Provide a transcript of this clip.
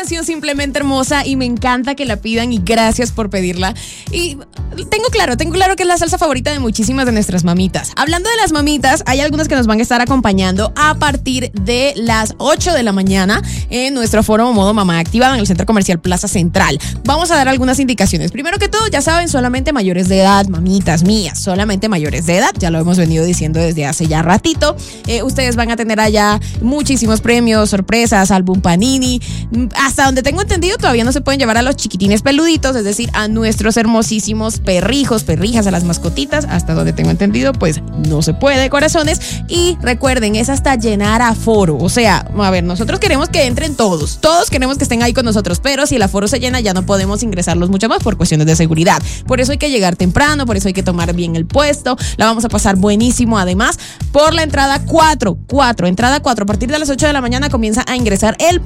canción simplemente hermosa y me encanta que la pidan y gracias por pedirla. Y tengo claro que es la salsa favorita de muchísimas de nuestras mamitas. Hablando de las mamitas, hay algunas que nos van a estar acompañando a partir de las 8 de la mañana en nuestro foro Modo Mamá activado en el Centro Comercial Plaza Central. Vamos a dar algunas indicaciones. Primero que todo, ya saben, solamente mayores de edad, mamitas mías, solamente mayores de edad. Ya lo hemos venido diciendo desde hace ya ratito. Ustedes van a tener allá muchísimos premios, sorpresas, álbum Panini. Hasta donde tengo entendido, todavía no se pueden llevar a los chiquitines peluditos, es decir, a nuestros hermosísimos perrijos, perrijas, a las mascotitas. Hasta donde tengo entendido, pues no se puede, corazones. Y recuerden, es hasta llenar aforo. O sea, a ver, nosotros queremos que entren todos queremos que estén ahí con nosotros, pero si el aforo se llena ya no podemos ingresarlos mucho más por cuestiones de seguridad. Por eso hay que llegar temprano, por eso hay que tomar bien el puesto. La vamos a pasar buenísimo. Además, por la entrada 4, a partir de las 8 de la mañana comienza a ingresar el